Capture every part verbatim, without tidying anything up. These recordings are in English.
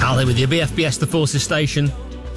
Ali with your B F B S The Forces station.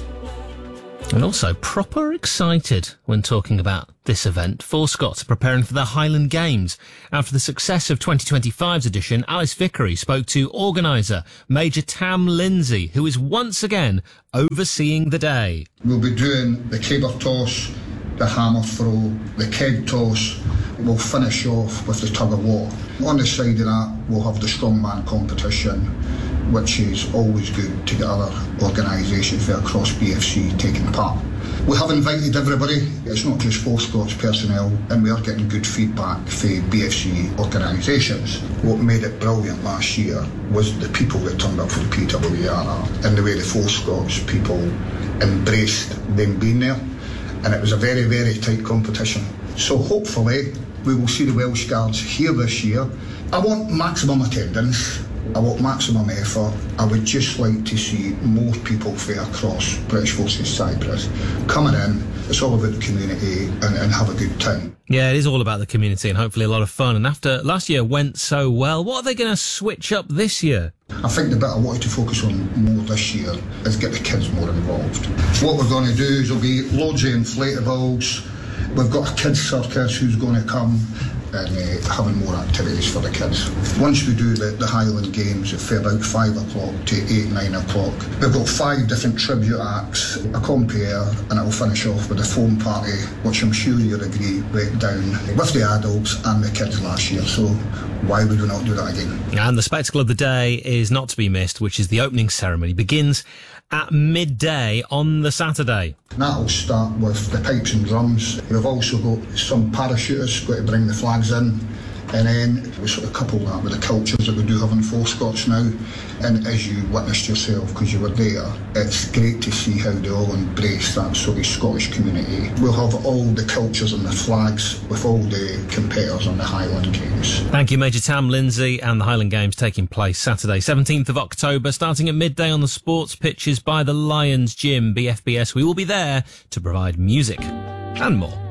And also proper excited when talking about this event. Four Scots are preparing for the Highland Games. After the success of twenty twenty-five's edition, Alice Vickery spoke to organiser Major Tam Lindsay, who is once again overseeing the day. We'll be doing the caber toss, the hammer throw, the keg toss. We'll finish off with the tug of war. On the side of that, we'll have the strongman competition, which is always good to get other organisations from across B F C taking part. We have invited everybody. It's not just Four Scots personnel, and we are getting good feedback from B F C organisations. What made it brilliant last year was the people that turned up for the P W R and the way the Four Scots people embraced them being there. And it was a very, very tight competition. So hopefully we will see the Welsh Guards here this year. I want maximum attendance. I want maximum effort. I would just like to see more people from across British Forces Cyprus coming in. It's all about the community and, and have a good time. Yeah, it is all about the community and hopefully a lot of fun. And after last year went so well, what are they going to switch up this year? I think the bit I wanted to focus on more this year is get the kids more involved. What we're going to do is there'll be loads of inflatables. We've got a kids circus who's going to come and uh, having more activities for the kids. Once we do the, the Highland Games for about five o'clock to eight, nine o'clock, we've got five different tribute acts, a compere, and it'll finish off with a foam party, which I'm sure you'll agree went down with the adults and the kids last year, so why would we not do that again? And the spectacle of the day is not to be missed, which is the opening ceremony. It begins at midday on the Saturday. That'll start with the pipes and drums. We've also got some parachutists going to bring the flags in, and then we sort of couple that with the cultures that we do have in Four Scots now. And as you witnessed yourself, because you were there, it's great to see how they all embrace that sort of Scottish community. We'll have all the cultures and the flags with all the competitors on the Highland Games. Thank you, Major Tam Lindsay. And the Highland Games taking place Saturday, seventeenth of October, starting at midday on the sports pitches by the Lions Gym, B F B S. We will be there to provide music and more.